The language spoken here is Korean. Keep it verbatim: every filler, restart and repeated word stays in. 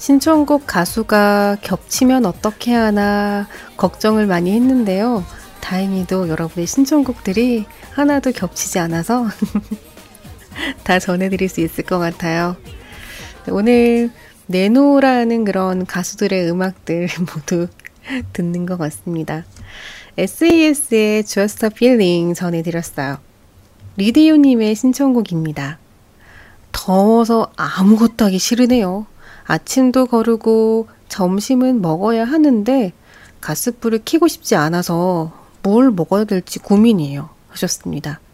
신청곡 가수가 겹치면 어떻게 하나 걱정을 많이 했는데요. 다행히도 여러분의 신청곡들이 하나도 겹치지 않아서 다 전해드릴 수 있을 것 같아요. 오늘 네노라는 그런 가수들의 음악들 모두 듣는 것 같습니다. 에스이에스의 Just a Feeling 전해드렸어요. 리디오님의 신청곡입니다. 더워서 아무것도 하기 싫으네요. 아침도 거르고 점심은 먹어야 하는데 가스불을 켜고 싶지 않아서 뭘 먹어야 될지 고민이에요. 하셨습니다.